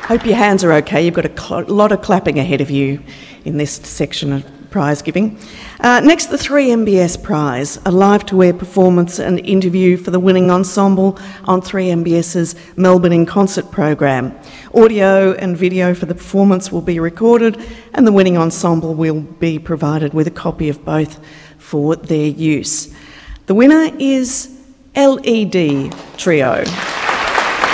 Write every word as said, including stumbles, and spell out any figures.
Hope your hands are okay. You've got a cl- lot of clapping ahead of you in this section of prize giving. Uh, next, the three M B S prize, a live-to-air performance and interview for the winning ensemble on three M B S's Melbourne in Concert program. Audio and video for the performance will be recorded, and the winning ensemble will be provided with a copy of both for their use. The winner is L E D Trio.